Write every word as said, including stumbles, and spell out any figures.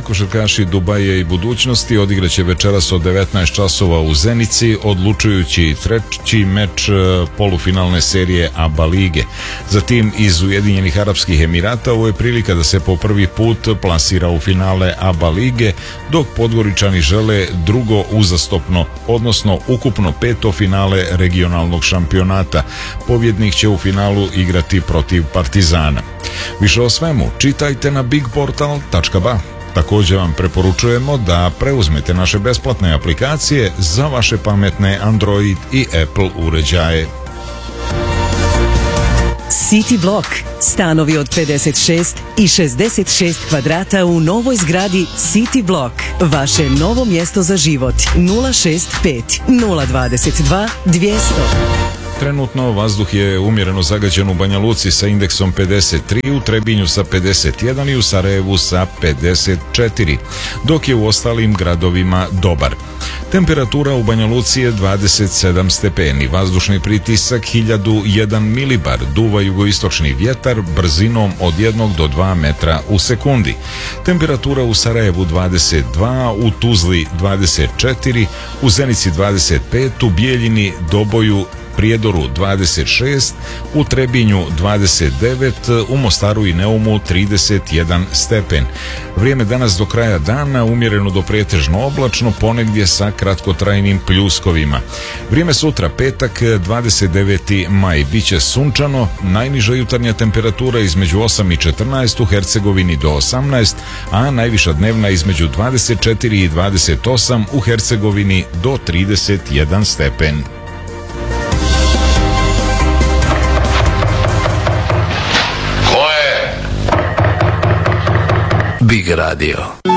košarkaši Dubaja i budućnosti odigraće večeras od devetnaest časova u Zenici odlučujući treći meč polufinalne serije ABA lige. Zatim iz Ujedinjenih Arapskih Emirata ovo je prilika da se po prvi put plasira u finale ABA lige, dok Podgoričani žele drugo uzastopno, odnosno ukupno peto finale regionalnog šampionata. Pobjednik će u finalu igrati protiv Partizana. Više o svemu čitajte na big portal tačka ba. Također vam preporučujemo da preuzmete naše besplatne aplikacije za vaše pametne Android i Apple uređaje. City Block. Stanovi od pedeset šest i šezdeset šest kvadrata u novoj zgradi City Block. Vaše novo mjesto za život. nula šest pet nula dvadeset dva dvjesto. Trenutno vazduh je umjereno zagađen u Banja Luci sa indeksom pedeset tri, u Trebinju sa pedeset jedan i u Sarajevu sa pedeset četiri, dok je u ostalim gradovima dobar. Temperatura u Banja Luci je dvadeset sedam stepeni, vazdušni pritisak hiljadu jedan milibar, duva jugoistočni vjetar brzinom od jednog do dva metra u sekundi. Temperatura u Sarajevu dvadeset dva, u Tuzli dvadeset četiri, u Zenici dvadeset pet, u Bijeljini, Doboju, Prijedoru dvadeset šest, u Trebinju dvadeset devet, u Mostaru i Neumu trideset jedan stepen. Vrijeme danas do kraja dana umjereno do pretežno oblačno, ponegdje sa kratkotrajnim pljuskovima. Vrijeme sutra, petak, dvadeset deveti maj, biće sunčano, najniža jutarnja temperatura između osam i četrnaest, u Hercegovini do osamnaest, a najviša dnevna između dvadeset četiri i dvadeset osam, u Hercegovini do trideset jedan stepen. Big Radio.